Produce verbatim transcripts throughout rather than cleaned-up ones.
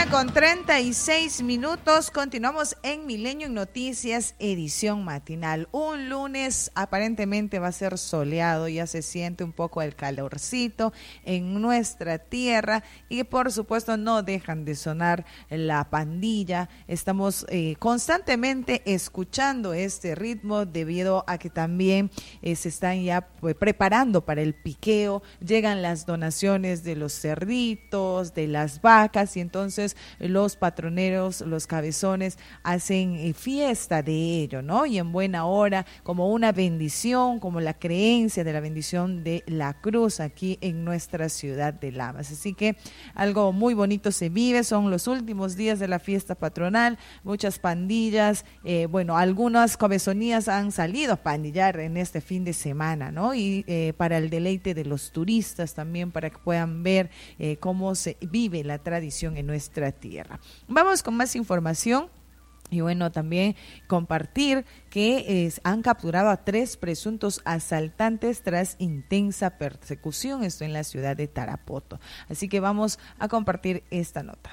con treinta y seis minutos, continuamos en Milenio Noticias, edición matinal. Un lunes aparentemente va a ser soleado, ya se siente un poco el calorcito en nuestra tierra y por supuesto no dejan de sonar la pandilla. Estamos eh, constantemente escuchando este ritmo debido a que también eh, se están ya pues, preparando para el piqueo, llegan las donaciones de los cerditos, de las vacas y entonces los patroneros, los cabezones hacen eh, fiesta de ello, ¿no? Y en buena hora, como una bendición, como la creencia de la bendición de la cruz aquí en nuestra ciudad de Lamas. Así que algo muy bonito se vive, son los últimos días de la fiesta patronal, muchas pandillas, eh, bueno, algunas cabezonías han salido a pandillar en este fin de semana, ¿no? Y eh, para el deleite de los turistas también, para que puedan ver eh, cómo se vive la tradición en nuestra tierra. Vamos con más información. Y bueno, también compartir que eh, han capturado a tres presuntos asaltantes tras intensa persecución, esto en la ciudad de Tarapoto. Así que vamos a compartir esta nota.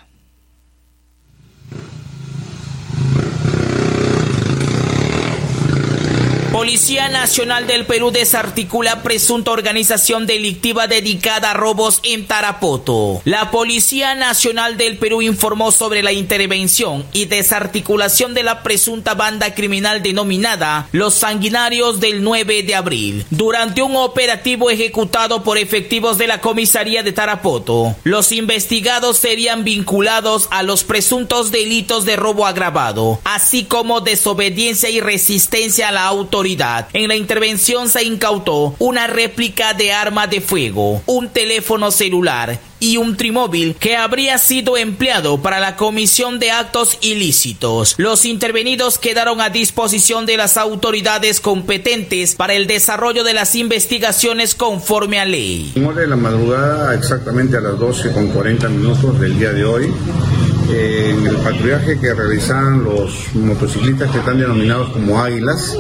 Policía Nacional del Perú desarticula presunta organización delictiva dedicada a robos en Tarapoto. La Policía Nacional del Perú informó sobre la intervención y desarticulación de la presunta banda criminal denominada Los Sanguinarios del nueve de abril. Durante un operativo ejecutado por efectivos de la comisaría de Tarapoto, los investigados serían vinculados a los presuntos delitos de robo agravado, así como desobediencia y resistencia a la autoridad. En la intervención se incautó una réplica de arma de fuego, un teléfono celular y un trimóvil que habría sido empleado para la comisión de actos ilícitos. Los intervenidos quedaron a disposición de las autoridades competentes para el desarrollo de las investigaciones conforme a ley. En hora de la madrugada, exactamente a las doce con cuarenta minutos del día de hoy, en el patrullaje que realizan los motociclistas que están denominados como Águilas,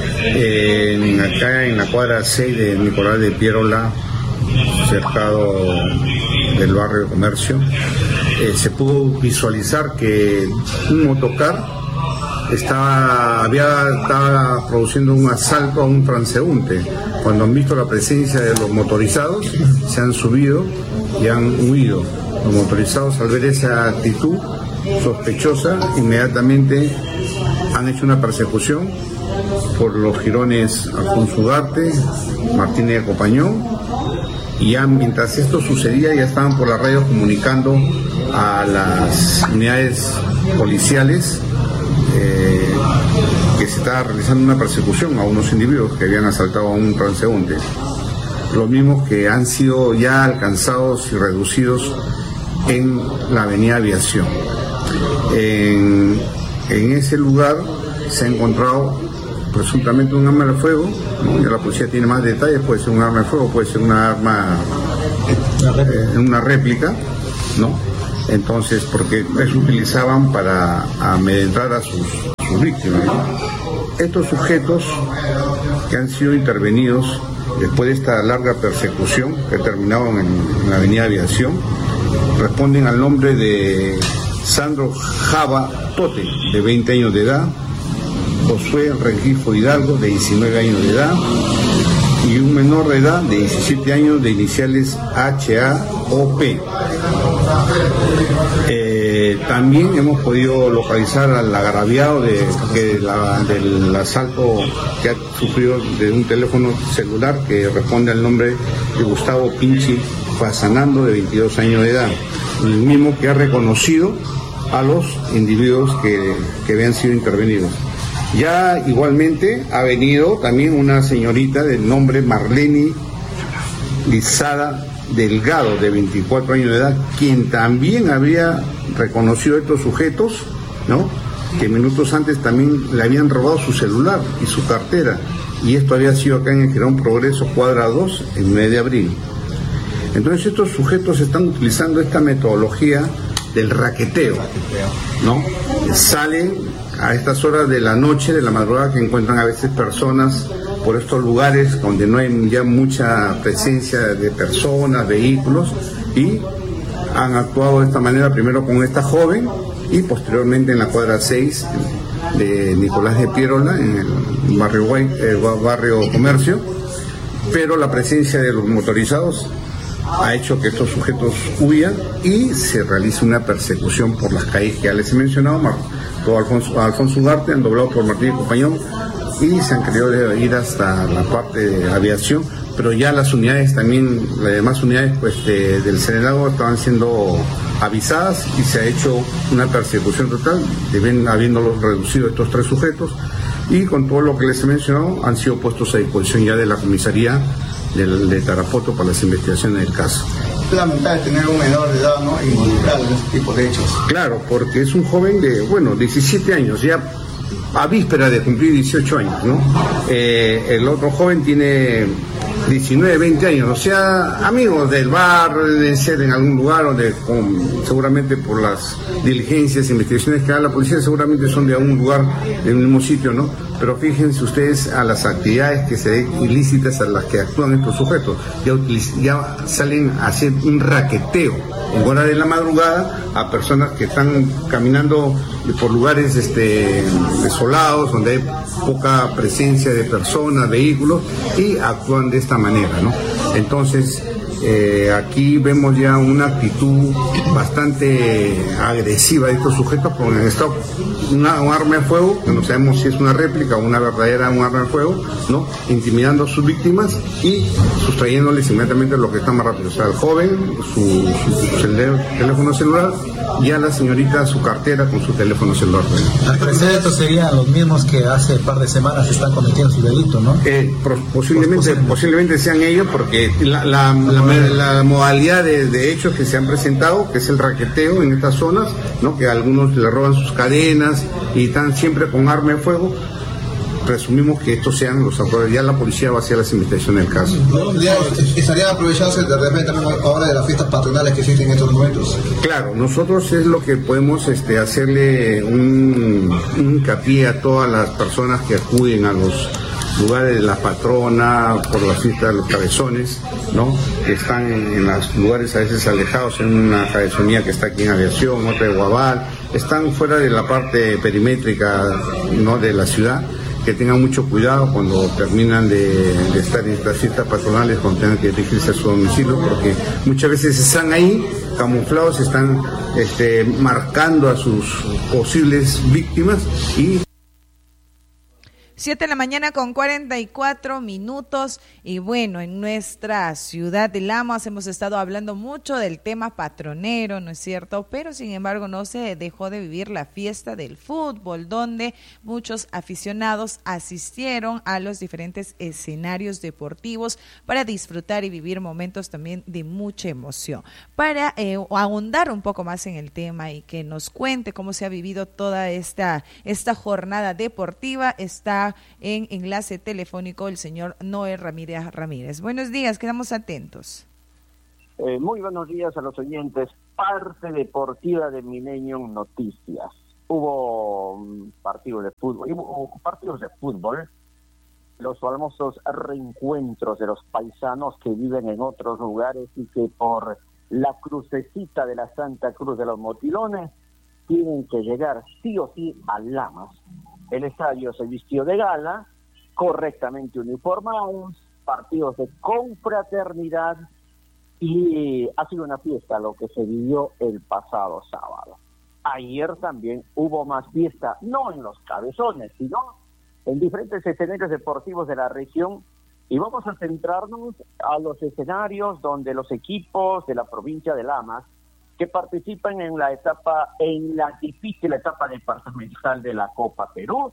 en, acá en la cuadra seis de Nicolás de Pierola, cercado del barrio de Comercio, eh, se pudo visualizar que un motocar estaba, había, estaba produciendo un asalto a un transeúnte. Cuando han visto la presencia de los motorizados, se han subido y han huido. Los motorizados, al ver esa actitud sospechosa, inmediatamente han hecho una persecución por los jirones Alfonso Ugarte, Martínez de Copañón, y ya mientras esto sucedía ya estaban por las radios comunicando a las unidades policiales eh, que se estaba realizando una persecución a unos individuos que habían asaltado a un transeúnte. Los mismos que han sido ya alcanzados y reducidos en la avenida Aviación. En, en ese lugar se ha encontrado presuntamente un arma de fuego, ¿no? Ya la policía tiene más detalles, puede ser un arma de fuego, puede ser una arma, eh, una réplica, ¿no? Entonces, porque eso utilizaban para amedrentar a sus, sus víctimas, ¿no? Estos sujetos que han sido intervenidos después de esta larga persecución que terminaron en, en la avenida Aviación, responden al nombre de Sandro Java Tote, de veinte años de edad, Josué Rengifo Hidalgo, de diecinueve años de edad, y un menor de edad de diecisiete años de iniciales H A O P. Eh, también hemos podido localizar al agraviado de, de la, del asalto que ha sufrido de un teléfono celular que responde al nombre de Gustavo Pinchi Fasanando, de veintidós años de edad, el mismo que ha reconocido a los individuos que, que habían sido intervenidos. Ya igualmente ha venido también una señorita del nombre Marlene Lizada Delgado, de veinticuatro años de edad, quien también había reconocido a estos sujetos, ¿no? Que minutos antes también le habían robado su celular y su cartera, y esto había sido acá en el Girón Progreso, cuadra dos, el nueve de abril. Entonces estos sujetos están utilizando esta metodología del raqueteo, ¿no? Salen a estas horas de la noche, de la madrugada, que encuentran a veces personas por estos lugares donde no hay ya mucha presencia de personas, vehículos, y han actuado de esta manera, primero con esta joven y posteriormente en la cuadra seis de Nicolás de Piérola, en el barrio, Guay, el barrio Comercio, pero la presencia de los motorizados ha hecho que estos sujetos huyan y se realice una persecución por las calles que ya les he mencionado. Todo Alfonso, Alfonso Ugarte han doblado por Martín y Compañón y se han querido ir hasta la parte de aviación, pero ya las unidades también, las demás unidades pues de, del Senelago estaban siendo avisadas y se ha hecho una persecución total, deben habiéndolos reducido estos tres sujetos, y con todo lo que les he mencionado han sido puestos a disposición ya de la comisaría de, de Tarapoto para las investigaciones del caso. Es lamentable tener un menor de edad, ¿no?, involucrado en este tipo de hechos. Claro, porque es un joven de, bueno, diecisiete años, ya a víspera de cumplir dieciocho años, ¿no? Eh, el otro joven tiene diecinueve, veinte años, o sea, amigos del bar, de ser en algún lugar, donde con, seguramente por las diligencias e investigaciones que da la policía, seguramente son de algún lugar, del mismo sitio, ¿no? Pero fíjense ustedes a las actividades que se ven ilícitas a las que actúan estos sujetos, ya, utiliz- ya salen a hacer un raqueteo en hora de la madrugada a personas que están caminando por lugares este, desolados, donde hay poca presencia de personas, vehículos, y actúan de esta manera, ¿no? Entonces, eh, aquí vemos ya una actitud bastante agresiva de estos sujetos con esto, una, un arma de fuego, que no sabemos si es una réplica o una verdadera un arma de fuego, ¿no? Intimidando a sus víctimas y sustrayéndoles inmediatamente lo que está más rápido, o sea, al joven su, su, su teléfono celular y a la señorita su cartera con su teléfono celular. Al parecer estos serían los mismos que hace un par de semanas están cometiendo su delito, ¿no? Eh, pro, posiblemente, pues, posiblemente posiblemente sean ellos, porque la, la, la, la, la modalidad de, de hechos que se han presentado, que es el raqueteo en estas zonas, ¿no?, que a algunos le roban sus cadenas y están siempre con arma de fuego, presumimos que estos sean los autores. Ya la policía va a hacer las investigaciones del caso. ¿Estarían aprovechándose de repente ahora de las fiestas patronales que existen en estos momentos? Claro, nosotros es lo que podemos este, hacerle un, un hincapié a todas las personas que acuden a los lugares de la patrona, por la fiesta de los cabezones, ¿no?, que están en, en los lugares a veces alejados, en una cabezonía que está aquí en Aviación, otra de Guabal, están fuera de la parte perimétrica, ¿no?, de la ciudad, que tengan mucho cuidado cuando terminan de, de estar en estas fiestas patronales, cuando tengan que dirigirse a su domicilio, porque muchas veces están ahí camuflados, están este, marcando a sus posibles víctimas. Y Siete de la mañana con cuarenta y cuatro minutos, y bueno, en nuestra ciudad de Lamas hemos estado hablando mucho del tema patronero, ¿no es cierto? Pero sin embargo no se dejó de vivir la fiesta del fútbol, donde muchos aficionados asistieron a los diferentes escenarios deportivos para disfrutar y vivir momentos también de mucha emoción. Para eh, ahondar un poco más en el tema y que nos cuente cómo se ha vivido toda esta, esta jornada deportiva, está en enlace telefónico el señor Noé Ramírez Ramírez. Buenos días, quedamos atentos. Eh, muy buenos días a los oyentes. Parte deportiva de Milenio Noticias. Hubo um, partidos de fútbol, hubo partidos de fútbol, los famosos reencuentros de los paisanos que viven en otros lugares y que por la crucecita de la Santa Cruz de los Motilones tienen que llegar sí o sí a Lamas. El estadio se vistió de gala, correctamente uniformados, partidos de confraternidad, y ha sido una fiesta lo que se vivió el pasado sábado. Ayer también hubo más fiesta, no en los cabezones, sino en diferentes escenarios deportivos de la región, y vamos a centrarnos a los escenarios donde los equipos de la provincia de Lamas que participan en la etapa, en la difícil etapa departamental de la Copa Perú.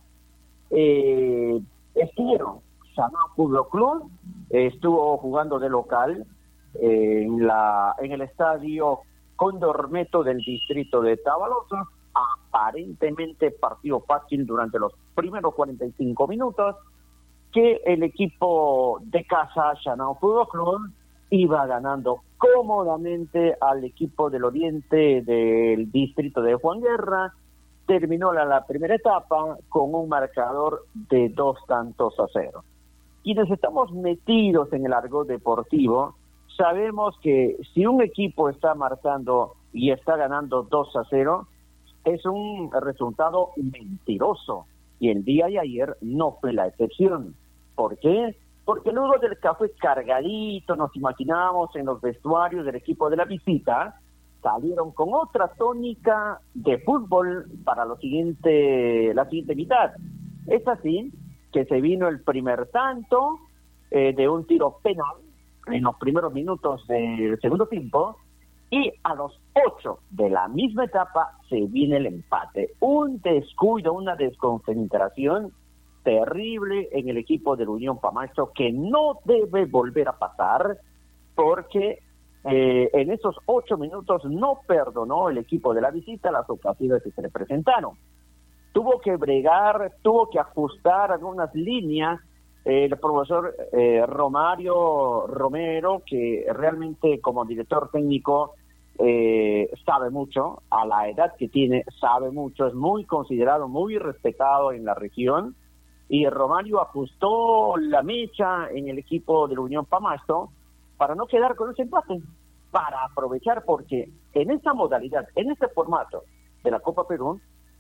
Eh, estuvieron, Sanao Fútbol Club eh, estuvo jugando de local eh, en la en el estadio Condormeto del distrito de Tavalosa. Aparentemente partido fácil durante los primeros cuarenta y cinco minutos, que el equipo de casa, Sanao Fútbol Club, iba ganando cómodamente al equipo del oriente del distrito de Juan Guerra. Terminó la, la primera etapa con un marcador de dos tantos a cero. Quienes estamos metidos en el argot deportivo sabemos que si un equipo está marcando y está ganando dos a cero, es un resultado mentiroso. Y el día de ayer no fue la excepción. ¿Por qué? Porque luego del café cargadito, nos imaginamos en los vestuarios del equipo de la visita, salieron con otra tónica de fútbol para lo siguiente, la siguiente mitad. Es así que se vino el primer tanto eh, de un tiro penal en los primeros minutos del segundo tiempo, y a los ocho de la misma etapa se viene el empate. Un descuido, una desconcentración terrible en el equipo del Unión Pamacho, que no debe volver a pasar, porque eh, en esos ocho minutos no perdonó el equipo de la visita las ocasiones que se le presentaron. Tuvo que bregar, tuvo que ajustar algunas líneas. Eh, el profesor eh, Romario Romero, que realmente como director técnico eh, sabe mucho, a la edad que tiene sabe mucho, es muy considerado, muy respetado en la región, y Romario ajustó la mecha en el equipo de la Unión Pamacho para no quedar con ese empate, para aprovechar, porque en esta modalidad, en este formato de la Copa Perú,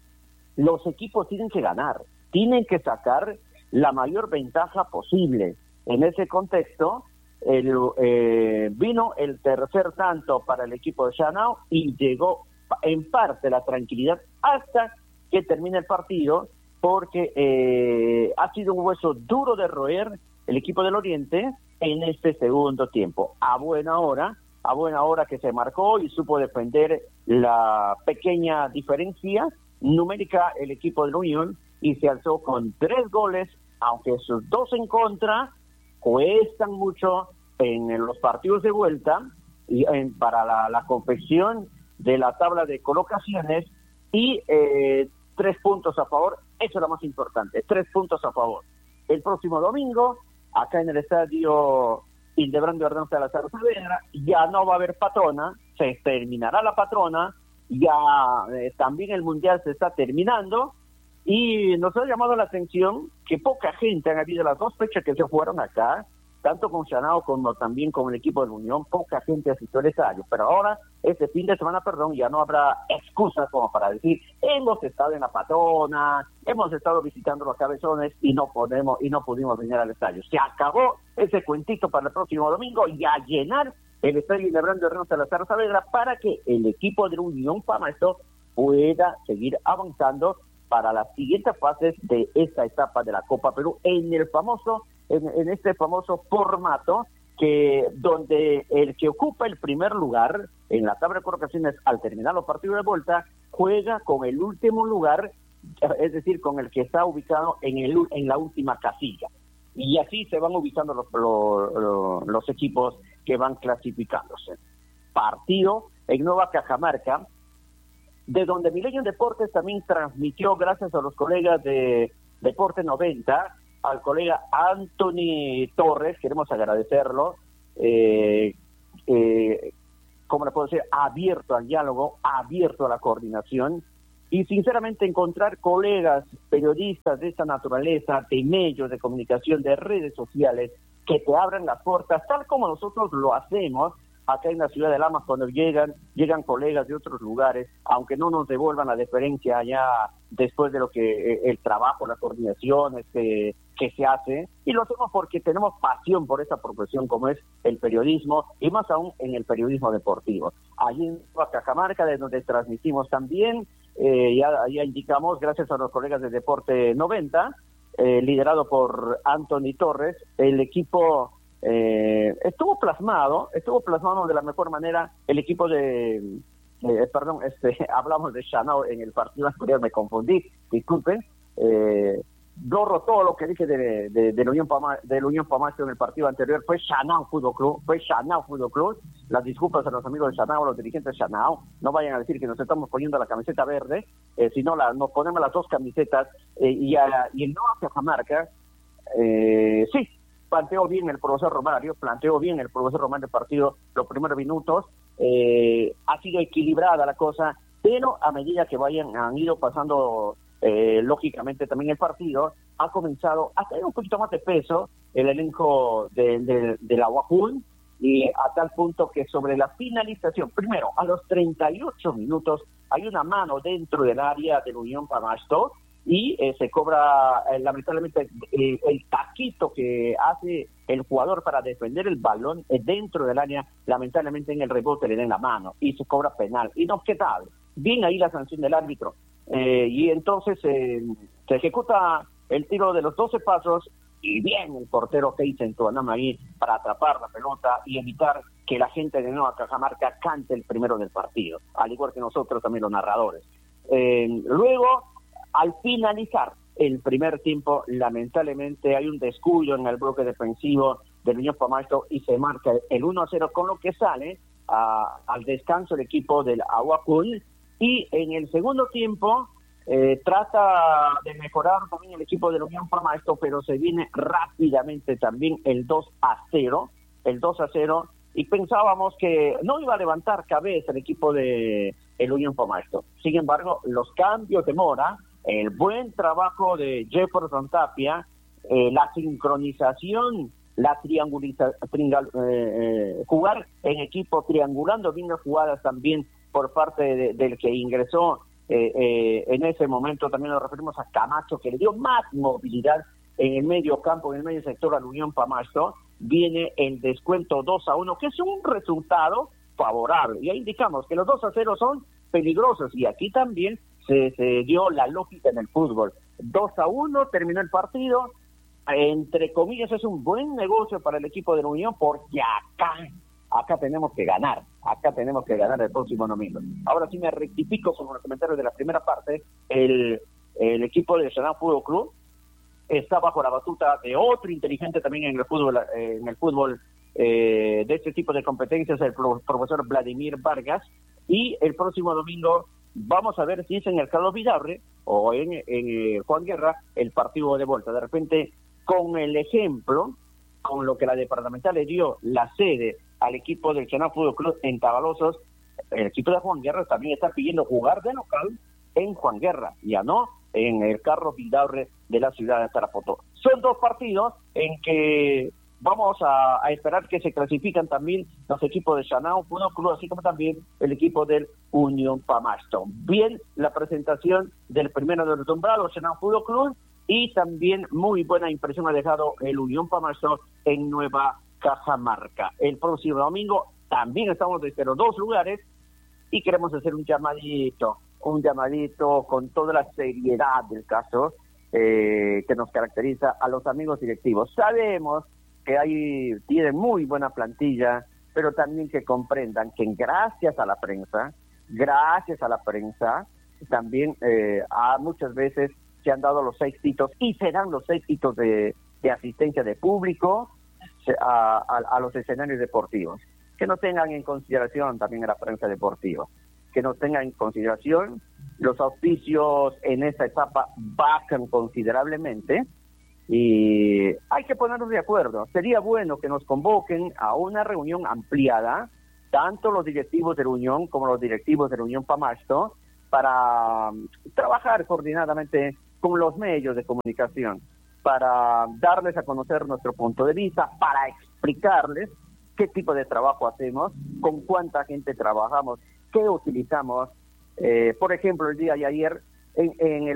los equipos tienen que ganar, tienen que sacar la mayor ventaja posible. En ese contexto, el, eh, vino el tercer tanto para el equipo de Shanao y llegó en parte la tranquilidad hasta que termine el partido, porque eh, ha sido un hueso duro de roer el equipo del Oriente en este segundo tiempo. A buena hora, a buena hora que se marcó y supo defender la pequeña diferencia numérica el equipo de la Unión, y se alzó con tres goles, aunque sus dos en contra cuestan mucho en, en los partidos de vuelta y en, para la, la confección de la tabla de colocaciones, y eh, tres puntos a favor, eso es lo más importante, tres puntos a favor. El próximo domingo, acá en el estadio Hildebrando Hernández Salazar Saavedra, ya no va a haber patrona, se terminará la patrona, ya eh, también el Mundial se está terminando, y nos ha llamado la atención que poca gente, han habido las dos fechas que se fueron acá, tanto con Shanao como también con el equipo de la Unión, poca gente asistió al estadio, pero ahora, este fin de semana, perdón, ya no habrá excusas como para decir, hemos estado en la patrona, hemos estado visitando los cabezones y no podemos y no pudimos venir al estadio. Se acabó ese cuentito para el próximo domingo, y a llenar el estadio Hildebrando Hernández Salazar Saavedra para que el equipo de la Unión Pamacho pueda seguir avanzando para las siguientes fases de esta etapa de la Copa Perú en el famoso, en, en este famoso formato, que donde el que ocupa el primer lugar en la tabla de colocaciones al terminar los partidos de vuelta juega con el último lugar, es decir, con el que está ubicado en el en la última casilla, y así se van ubicando los los, los, los equipos que van clasificándose. Partido en Nueva Cajamarca, de donde Milenio Deportes también transmitió, gracias a los colegas de Deporte noventa, al colega Anthony Torres, queremos agradecerlo, eh, eh, como le puedo decir, abierto al diálogo, abierto a la coordinación, y sinceramente encontrar colegas periodistas de esta naturaleza, de medios de comunicación, de redes sociales, que te abran las puertas, tal como nosotros lo hacemos acá en la ciudad de Lamas cuando llegan llegan colegas de otros lugares, aunque no nos devuelvan la deferencia allá después de lo que el trabajo, la coordinación este, que se hace, y lo hacemos porque tenemos pasión por esa profesión como es el periodismo, y más aún en el periodismo deportivo. Allí en Cajamarca, de donde transmitimos también, eh, ya, ya indicamos, gracias a los colegas de Deporte noventa, eh, liderado por Anthony Torres, el equipo Eh, estuvo plasmado, estuvo plasmado de la mejor manera el equipo de, eh, perdón, este, hablamos de Shanao en el partido anterior, me confundí, disculpen, eh, borro todo lo que dije de, de, de la Unión Pama, de la Unión Pamacho en el partido anterior, fue Shanao Fútbol Club, fue Shanao Fútbol Club, las disculpas a los amigos de Shanao, a los dirigentes de Shanao, no vayan a decir que nos estamos poniendo la camiseta verde, eh, sino la, nos ponemos las dos camisetas, eh, y, a, y el Nueva Cajamarca, eh, sí, planteó bien el profesor Romario, planteó bien el profesor Romario el partido los primeros minutos, eh, ha sido equilibrada la cosa, pero a medida que vayan han ido pasando eh, lógicamente también el partido, ha comenzado a tener un poquito más de peso el elenco de, de, de la Huajún, y a tal punto que sobre la finalización, primero, a los treinta y ocho minutos, hay una mano dentro del área del Unión Pamasto y eh, se cobra eh, lamentablemente eh, el taquito que hace el jugador para defender el balón eh, dentro del área, lamentablemente en el rebote le den la mano y se cobra penal, inobjetable. Bien ahí la sanción del árbitro, eh, y entonces eh, se ejecuta el tiro de los doce pasos, y bien el portero Keisen Tuanama ahí para atrapar la pelota y evitar que la gente de Nueva Cajamarca cante el primero del partido, al igual que nosotros también los narradores. Eh, luego, al finalizar el primer tiempo, lamentablemente hay un descuido en el bloque defensivo del Unión Pamasto y se marca el uno a cero, con lo que sale a, al descanso el equipo del Aguacul, y en el segundo tiempo Eh, trata de mejorar también el equipo de la Unión Pamasto, pero se viene rápidamente también el dos a cero, el dos a cero, y pensábamos que no iba a levantar cabeza el equipo de el Unión Pamasto. Sin embargo, los cambios de Mora, el buen trabajo de Jefferson Tapia, eh, la sincronización, la triangulización, eh, eh, jugar en equipo triangulando bien las jugadas también por parte de, del que ingresó. Eh, eh, en ese momento también nos referimos a Camacho, que le dio más movilidad en el medio campo, en el medio sector al Unión Pamasto. Viene el descuento dos a uno, que es un resultado favorable. Y ahí indicamos que los dos a cero son peligrosos, y aquí también se, se dio la lógica en el fútbol. dos a uno terminó el partido, entre comillas es un buen negocio para el equipo de la Unión, porque acá Acá tenemos que ganar, acá tenemos que ganar el próximo domingo. Ahora sí me rectifico con los comentarios de la primera parte. El, el equipo del Chanao Fútbol Club está bajo la batuta de otro inteligente también en el fútbol, eh, en el fútbol eh, de este tipo de competencias, el pro, profesor Vladimir Vargas. Y el próximo domingo vamos a ver si es en el Carlos Vidaurre o en, en Juan Guerra el partido de vuelta. De repente, con el ejemplo, con lo que la departamental le dio la sede al equipo del Chanao Fútbol Club en Tabalosos, el equipo de Juan Guerra también está pidiendo jugar de local en Juan Guerra, ya no en el Carlos Vidaurre de la ciudad de Tarapoto. Son dos partidos en que vamos a, a esperar que se clasifican también los equipos de Chanao Fútbol Club, así como también el equipo del Unión Pamasto. Bien, la presentación del primero de los nombrados, Chanao Fútbol Club, y también muy buena impresión ha dejado el Unión Pamasto en Nueva Cajamarca. El próximo domingo también estamos desde los dos lugares y queremos hacer un llamadito, un llamadito con toda la seriedad del caso eh, que nos caracteriza a los amigos directivos. Sabemos que hay, tienen muy buena plantilla, pero también que comprendan que gracias a la prensa, gracias a la prensa, también eh, a muchas veces se han dado los éxitos y serán los éxitos de, de asistencia de público a, a, a los escenarios deportivos. Que no tengan en consideración también a la prensa deportiva, que no tengan en consideración los auspicios en esta etapa bajan considerablemente y hay que ponernos de acuerdo. Sería bueno que nos convoquen a una reunión ampliada, tanto los directivos de la Unión como los directivos de la Unión Pamasto, para trabajar coordinadamente con los medios de comunicación, para darles a conocer nuestro punto de vista, para explicarles qué tipo de trabajo hacemos, con cuánta gente trabajamos, qué utilizamos. Eh, por ejemplo, el día de ayer, en, en el